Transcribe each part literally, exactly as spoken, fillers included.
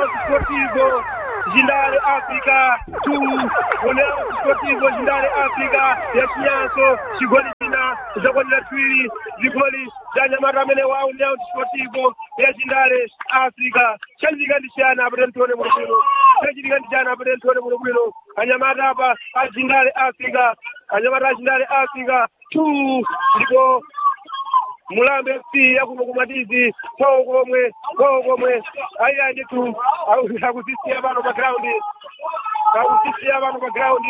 Desportivo Jindale Africa two União Desportivo Jindale Africa ya Chinyanso chigoli china zakwatira twiri zigoli za Nyamata amene wa União Desportivo ya Jindale Africa chachitika ndi chana apete mtone mulubwino chachitika ndi chana apete mtone mulubwino anyamata apa a Jindale Africa anyamata a Jindale Africa two ndipo Mulambe F C yakuno kumatizi kwawo komwe kwawo komwe ayi nditu akusisiya pano pa ground akusisiya pano pa ground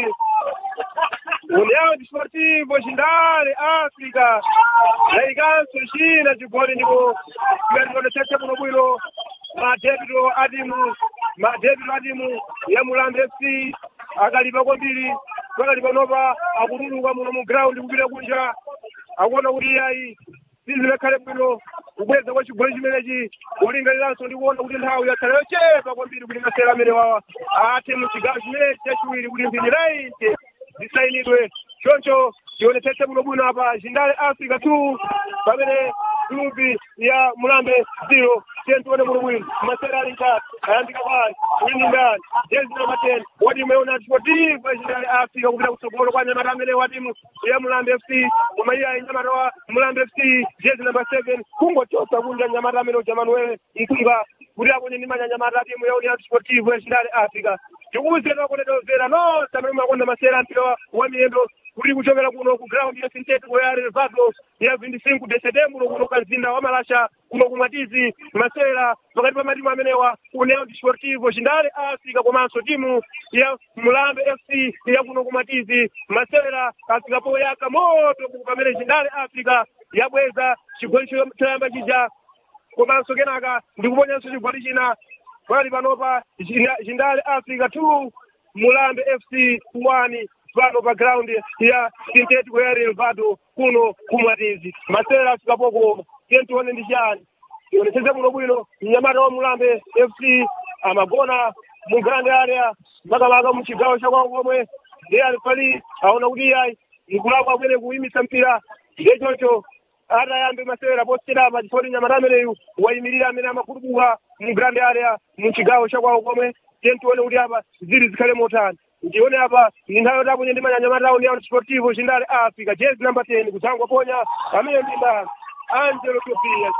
União Desportivo Jindale Africa yaikanso china chigoli ndipo ngatikonetsetse kuno bwino madebito adimu madebito adimu ya Mulambe F C akalipa kwambiri pakalipa nopa akutuluka muno mu ground kupita kunja akuona kuti ayi zizilekhale bwino kubweza kwa chigoli chimenechi kulingaliranso ndi kuona kuti nthawi yatsala yochepa kwambiri kuti masera amene wawa ate mu chigawo chimenechi chachiwiri kuti mphindi laite zisayinidwe choncho tionetsetse bwino bwino apa Jindale Africa two pamene klubi ya Mulambe zero tione bwino bwino masera alita ayambika pale winingani jezi namba ten wadimu ya União Desportivo Jindale Africa kupita kutsogolo kwa Nyamata amene wadimu ya Mulambe F C koma iye anyamata wa Mulambe F C jezi namba seven kungochosa kunja Nyamata amene uja Manuel Mpunga kuti akonye ndi manya Nyamata timu ya União Desportivo Jindale Africa tikuwuzeni wakonedozera nonse amene makonda masera mpira wa miyendo kuli kuchokera kuno ku ground ya Sintético ya Relvado ya twenty-five de setembro kuno kanzinda wa Malasha kuno kumatizi masera pakati pa matimu amenewa União Desportivo Jindale Africa komanso timu ya Mulambe F C ya kuno kumatizi masera asikapo yaka moto pamene Jindale Africa yabweza chigoli choyamba chija komanso kenaka ndikuponyanso chigoli china pali panopa Jindale Africa two Mulambe F C one pano pa ground ya Sintético ya Relvado kuno kumatizi masera asikapoko tione ndi chani tionetseze muno bwino Nyamata wa Mulambe F C amagona mu grand area makamaka mu chigawo chakwawo komwe ndiye alipali aona kuti ayi mkulako akwene kuyimitsa mpira ndechoncho atayambe masera positapa chifoti Nyamata ameneyu wayimirira amene amakhulupuka mu grand area mu chigawo chakwawo komwe tione kuti apa zili zikhale motani ndione apa ni nthawi yotaponya ndi manya Nyamata União Desportivo Jindale Africa jezi namba ten kudzangwa ponya amene ndimba Angelo Tobias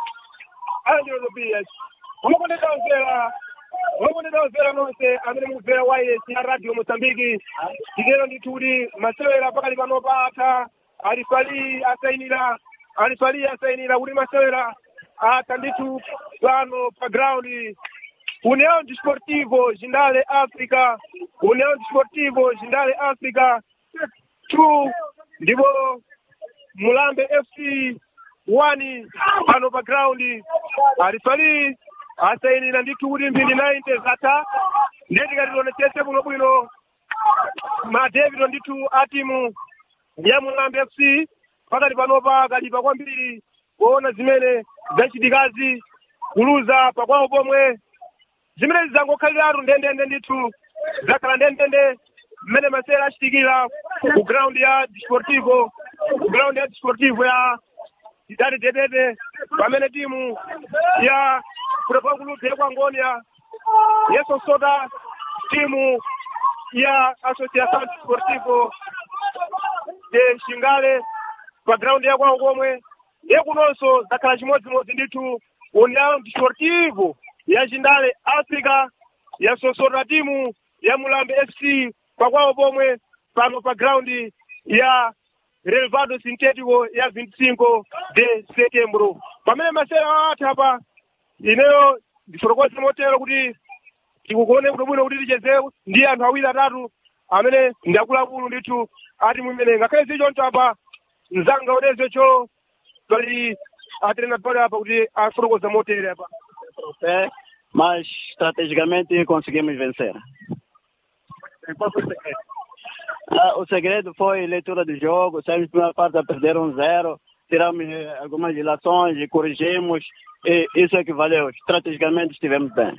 Angelo Tobias mukondeka ozera mukondeka ozera nonse amene mukuvera wireless ya radio Mozambique ndilero ndithu kuti masewera pakali panopa atha alifali asayinira alifali asayinira kuti masewera atha ndithu pano pa ground União Desportivo Jindale Africa União Desportivo Jindale Africa two ndipo Mulambe F C one pano pa ground alifali asayinira ndithu kuti mphindi ninety zatha ndeti kationetsetse kuno bwino madebito ndithu a timu ya Mulambe F C pakati panopa kalipa kwambiri kuona zimene zachitikazi kuluza pakwawo pomwe zimene zangokhaliratu ndendende ndithu zakhala ndendende mmene masera achitikira ku ground ya Desportivo ku ground ya Desportivo ya Cidade de Tete pamene timu ya Futebol de Angonia yesosota timu ya Associação Desportivo de Xingale pa ground ya kwawo komwe yekunonso zakhala chimodzimodzi ndithu União Desportivo ya Jindale Africa ya sosota timu ya Mulambe F C pakwawo pomwe pano pa ground ya Relvado Sintético ya twenty-five de setembro pamene masera atha pa ineyo ndifotokoze motero kuti tikukuone kuti bwino kuti ticheze ndi anthu awiri atatu amene ndiakuluakulu ndithu ati mumene ngakhale zichoncho apa mzanga udezo cho pali atrenador apa kuti afotokoze motere apa É, mas estrategicamente conseguimos vencer. Qual foi o segredo? Ah, o segredo foi a leitura do jogo. Saímos na primeira parte a perder um zero, tiramos eh, algumas ilações e corrigimos. E isso é que valeu. Estrategicamente estivemos bem.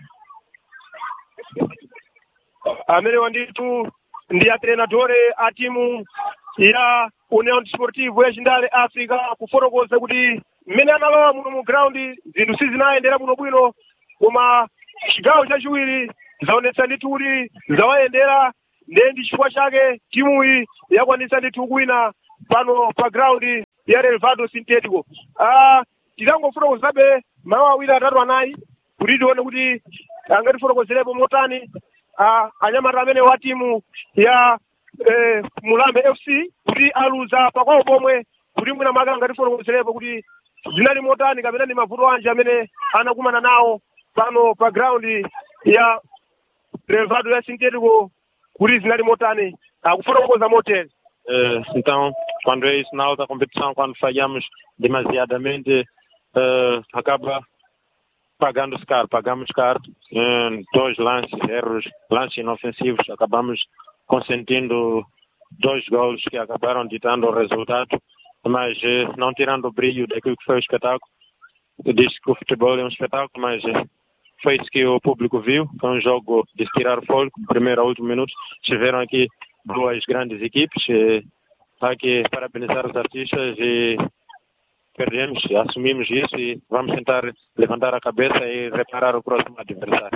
Amene wanditu ndi atrenadore a timu ya União Desportivo ya Jindale Africa kufotokoza kuti mmene analowa muno mu ground zinthu sizinaendera bwino bwino koma chigawo chachiwiri zaonetsa ndithu kuti zawayendera ndiye ndi chifukwa chake timuyi yakwanitsa ndithu kuwina pano pa ground ya Relvado Sintético. Ah, tidangofuna kuzabe mawu awiri atatu anayi kuti tione kuti angatifotokozerepo motani ah, anyamata amene wa timu ya eh, Mulambe F C kuti aluza pakwawo pomwe kuti mwina maka angatifotokozerepo kuti zinali motani kapena ndi mavuto anji amene anakumana nawo pano pa ground ya Relvado ya Sintético kuti zinali motani akufotokoza motani. Uh, então, quando é isso na alta competição, quando falhamos demasiadamente, uh, acaba pagando-se caro, pagamos caro, uh, dois lances, erros, lances inofensivos, acabamos consentindo dois golos que acabaram ditando o resultado, mas uh, não tirando o brilho daquilo que foi o espetáculo. Diz que o futebol é um espetáculo, mas uh, foi isso que o público viu, foi um jogo de tirar o fôlego, do primeiro ao último minuto, estiveram aqui duas grandes equipes, e há que parabenizar os artistas e perdemos, assumimos isso e vamos tentar levantar a cabeça e reparar o próximo adversário.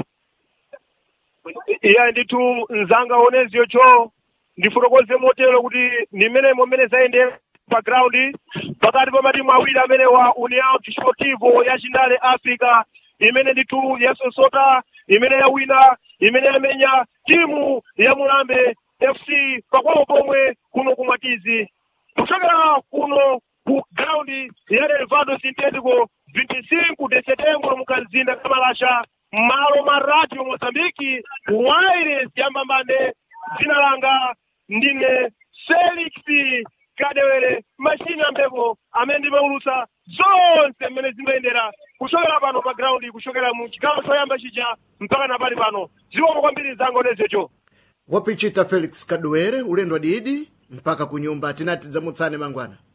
Iya nditu nzanga onezio cho ndifotokoze motero kuti nimene momene zaendera pa ground pakati pa matimu awiri amene wa União Desportivo ya Chindale Africa imene nditu yasosota imene yawina imene yamenya timu ya Mulambe F C pakwawo pomwe kuno kumatizi kuchokera kuno ku ground ya Relvado Sintético vinte e cinco de setembro mukanzinda kamalasha malo marati wa Mozambiki waire yambambande dzina langa ndine Felix Kadewere mashini ambepo amene ndimaulusa zonse mmene zimayendera kuchokera pano pa ground kuchokera mu chigawo choyamba chija mpaka napali pano ziwoko kwambiri zango nezecho wapichita Felix Kadewere ulendo didi mpaka kunyumba tinati dzamutsane mangwana.